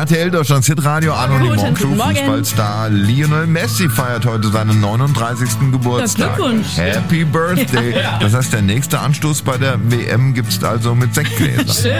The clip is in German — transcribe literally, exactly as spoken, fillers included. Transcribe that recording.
R T L Deutschlands Hitradio, Anno die Guten Morgenshow. Morgen. Fußballstar Lionel Messi feiert heute seinen neununddreißigsten Geburtstag. Glückwunsch. Happy Birthday. Das heißt, der nächste Anstoß bei der W M gibt's also mit Sektgläsern. Schön.